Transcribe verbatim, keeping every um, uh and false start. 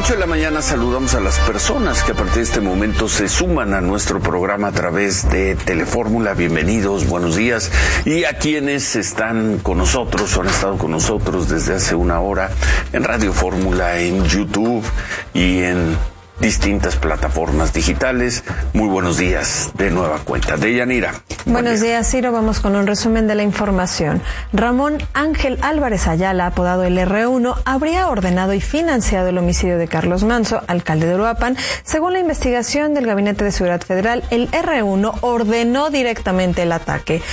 ocho de la mañana saludamos a las personas que a partir de este momento se suman a nuestro programa a través de Telefórmula. Bienvenidos, buenos días. Y a quienes están con nosotros o han estado con nosotros desde hace una hora en Radio Fórmula, en YouTube y en distintas plataformas digitales. Muy buenos días de nueva cuenta. Deyanira. Buenos días, Ciro. Vamos con un resumen de la información. Ramón Ángel Álvarez Ayala, apodado el erre uno, habría ordenado y financiado el homicidio de Carlos Manzo, alcalde de Uruapan. Según la investigación del Gabinete de Seguridad Federal, el erre uno ordenó directamente el ataque.